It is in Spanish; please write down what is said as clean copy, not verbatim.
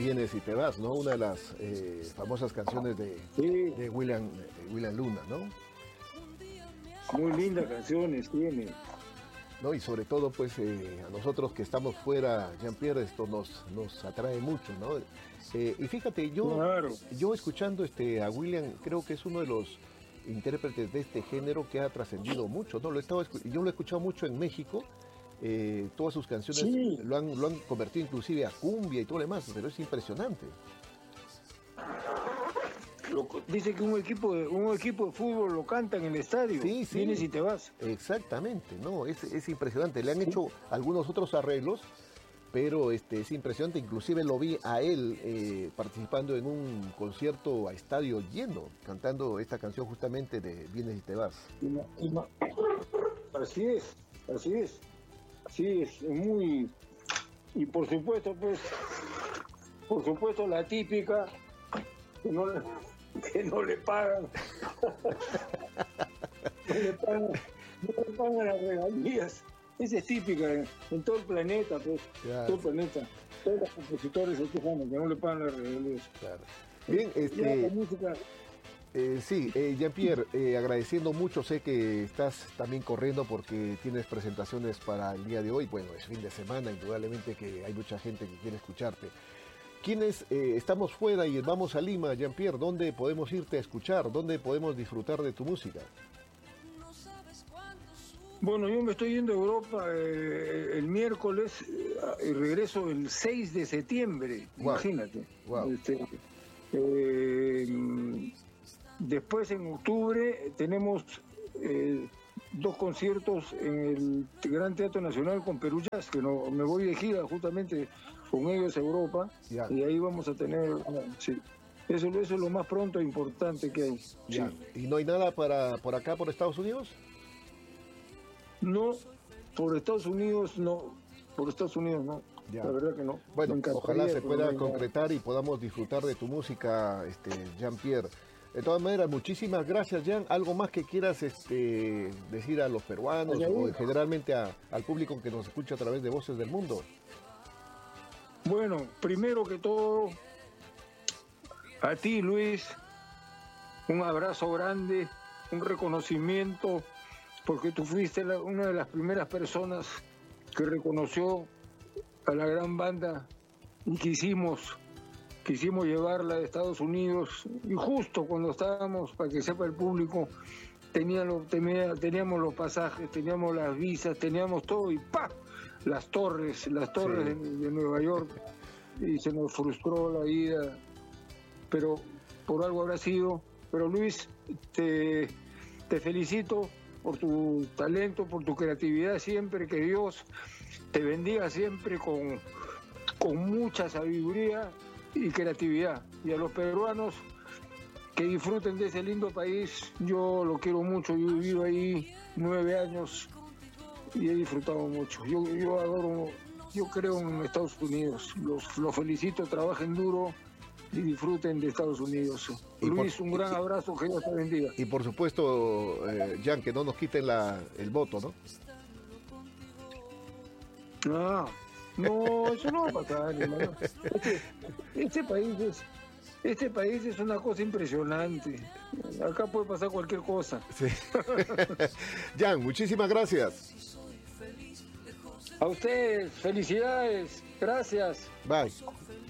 Vienes y te vas, ¿no? Una de las famosas canciones de William Luna, ¿no? Muy lindas canciones tiene. ¿No? Y sobre todo, pues, a nosotros que estamos fuera, Jean-Pierre, esto nos atrae mucho, ¿no? Y fíjate, yo escuchando a William, creo que es uno de los intérpretes de este género que ha trascendido mucho, ¿no? Yo lo he escuchado mucho en México, todas sus canciones lo han convertido inclusive a cumbia y todo lo demás, pero es impresionante. Dice que un equipo de fútbol lo canta en el estadio. Sí. Vienes y te vas. Exactamente, no, es impresionante. Le han hecho algunos otros arreglos, pero es impresionante. Inclusive lo vi a él participando en un concierto a estadio lleno, cantando esta canción justamente de Vienes y te vas. Así es muy... Y por supuesto, la típica que no le pagan. no le pagan las regalías. Esa es típica en todo el planeta, pues. Claro. Todo el planeta. Todos los compositores se quejan que no le pagan las regalías. Claro. Bien, la música... Jean-Pierre, agradeciendo mucho, sé que estás también corriendo porque tienes presentaciones para el día de hoy. Bueno, es fin de semana, indudablemente que hay mucha gente que quiere escucharte. ¿Quiénes estamos fuera y vamos a Lima, Jean-Pierre? ¿Dónde podemos irte a escuchar? ¿Dónde podemos disfrutar de tu música? Bueno, yo me estoy yendo a Europa el miércoles y regreso el 6 de septiembre, imagínate. Wow. Después en octubre tenemos 2 conciertos en el Gran Teatro Nacional con Perú Jazz, que me voy de gira justamente con ellos a Europa, y ahí vamos a tener, eso es lo más pronto e importante que hay. Sí. ¿Y no hay nada por acá, por Estados Unidos? No, por Estados Unidos no. La verdad que no. Bueno, ojalá se pueda concretar y podamos disfrutar de tu música, Jean-Pierre. De todas maneras, muchísimas gracias, Jean. ¿Algo más que quieras decir a los peruanos o generalmente al público que nos escucha a través de Voces del Mundo? Bueno, primero que todo, a ti, Luis, un abrazo grande, un reconocimiento, porque tú fuiste una de las primeras personas que reconoció a la gran banda y quisimos llevarla a Estados Unidos, y justo cuando estábamos, para que sepa el público, teníamos los pasajes, teníamos las visas, teníamos todo, y ¡pah! Las torres de Nueva York, y se nos frustró la ida, pero por algo habrá sido. Pero Luis, te felicito por tu talento, por tu creatividad siempre, que Dios te bendiga siempre con mucha sabiduría y creatividad. Y a los peruanos que disfruten de ese lindo país, yo lo quiero mucho, yo he vivido ahí 9 años y he disfrutado mucho. Yo adoro, yo creo en Estados Unidos, los felicito, trabajen duro y disfruten de Estados Unidos. Luis, un gran abrazo, que Dios te bendiga. Y por supuesto, Jean, que no nos quiten el voto, ¿no? No, eso no va a pasar, hermano. Este país es una cosa impresionante. Acá puede pasar cualquier cosa. Sí. Jean, muchísimas gracias. A ustedes, felicidades. Gracias. Bye.